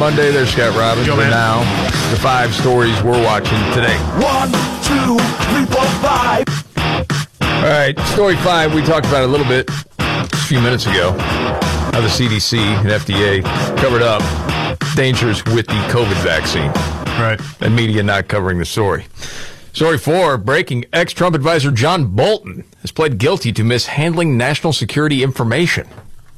Monday. There's Scott Robbins. Yo, and man. now, the 5 stories we're watching today. 1, 2, 3, 4, 5. All right, story 5, we talked about it a little bit a few minutes ago. How the CDC and FDA covered up dangers with the COVID vaccine. Right. And media not covering the story. Story 4, breaking ex-Trump advisor John Bolton has pled guilty to mishandling national security information.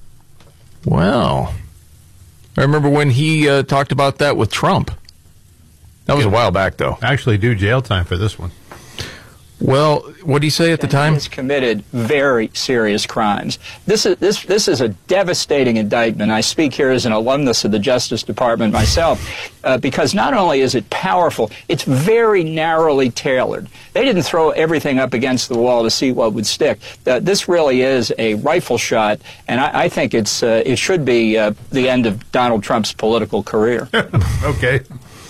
Well, I remember when he talked about that with Trump. That was a while back, though. Actually, do jail time for this one. Well, what did he say at the time? He has committed very serious crimes. This is a devastating indictment. I speak here as an alumnus of the Justice Department myself, because not only is it powerful, it's very narrowly tailored. They didn't throw everything up against the wall to see what would stick. This really is a rifle shot, and I think it should be the end of Donald Trump's political career. Okay.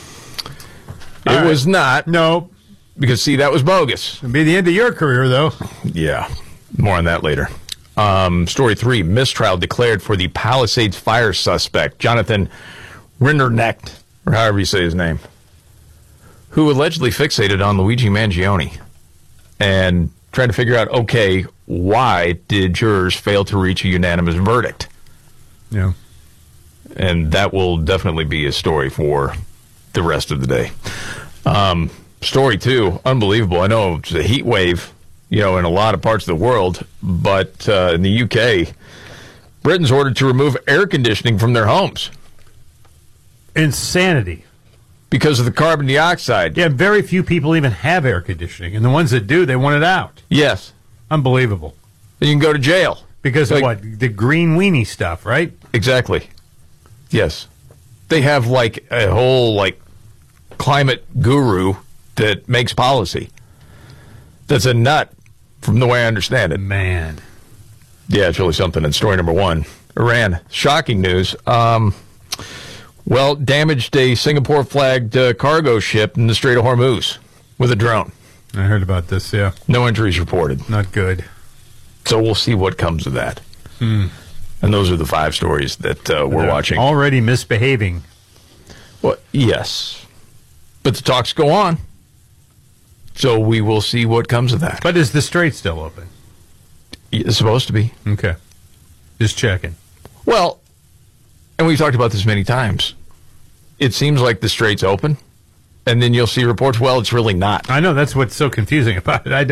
It was not. No. Because, see, that was bogus. It'll be the end of your career, though. Yeah. More on that later. Story 3, mistrial declared for the Palisades fire suspect, Jonathan Rinderknecht, or however you say his name, who allegedly fixated on Luigi Mangione and trying to figure out, okay, why did jurors fail to reach a unanimous verdict? Yeah. And that will definitely be a story for the rest of the day. Story 2, unbelievable. I know it's a heat wave, in a lot of parts of the world, but in the UK, Britain's ordered to remove air conditioning from their homes Insanity. because of the carbon dioxide. Yeah, very few people even have air conditioning, and the ones that do, they want it out. Yes. Unbelievable. Then you can go to jail. Because of what? The green weenie stuff, right? Exactly. Yes. They have a whole climate guru that makes policy. That's a nut, from the way I understand it. Man. Yeah, it's really something. And story number 1, Iran. Shocking news. Damaged a Singapore-flagged cargo ship in the Strait of Hormuz with a drone. I heard about this, yeah. No injuries reported. Not good. So we'll see what comes of that. And those are the 5 stories that we're watching. Already misbehaving. Well, yes. But the talks go on. So we will see what comes of that. But is the strait still open? It's supposed to be. Okay. Just checking. Well, and we've talked about this many times. It seems like the strait's open, and then you'll see reports, well, it's really not. I know, that's what's so confusing about it.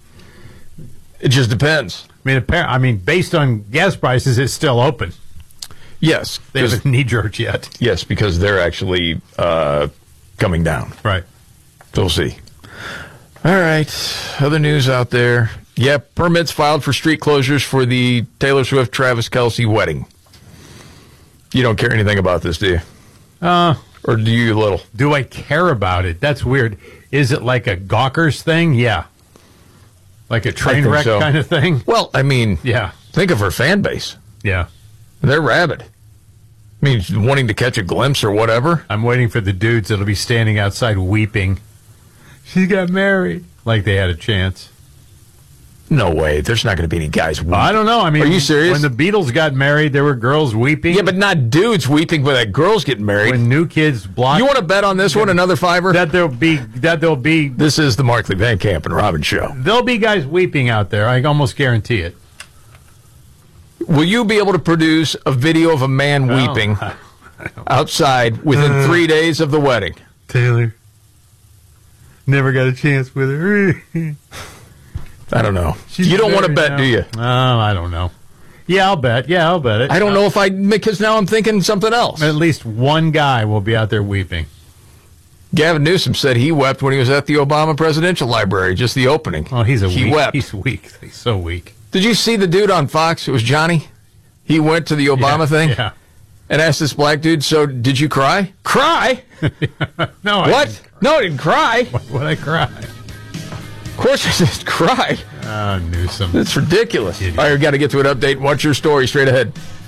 It just depends. I mean, based on gas prices, it's still open. Yes. They haven't knee-jerked yet. Yes, because they're actually coming down. Right. So we'll see. All right. Other news out there. Yeah, permits filed for street closures for the Taylor Swift-Travis Kelce wedding. You don't care anything about this, do you? Or do you a little? Do I care about it? That's weird. Is it like a Gawkers thing? Yeah. Like a train wreck kind of thing? Well, I mean, yeah. Think of her fan base. Yeah. They're rabid. I mean, wanting to catch a glimpse or whatever. I'm waiting for the dudes that'll be standing outside weeping. She got married. Like they had a chance. No way. There's not going to be any guys weeping. I don't know. I mean, are you serious? When the Beatles got married, there were girls weeping. Yeah, but not dudes weeping, but that girls getting married. When new kids block. You want to bet on this one, another $5? That there'll be. This is the Markley Van Camp and Robbins show. There'll be guys weeping out there. I almost guarantee it. Will you be able to produce a video of a man weeping outside within 3 days of the wedding? Taylor. Never got a chance with her. I don't know. You don't want to bet, do you? I don't know. Yeah, I'll bet. it. I don't know if because now I'm thinking something else. At least one guy will be out there weeping. Gavin Newsom said he wept when he was at the Obama Presidential Library, just the opening. Oh, he weak. Wept. He's weak. He's so weak. Did you see the dude on Fox? It was Johnny. He went to the Obama thing and asked this black dude, so did you cry? Cry? No. What? No, I didn't cry. Why would I cry? Of course I just cried. Newsom. That's ridiculous. Idiot. All right, we've got to get to an update. Watch your story straight ahead.